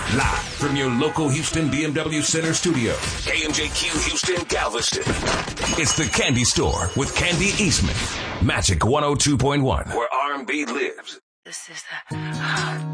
Live from your local Houston BMW Center studio, KMJQ Houston, Galveston. It's the Candy Store with Candy Eastman. Magic 102.1, where R&B lives. This is the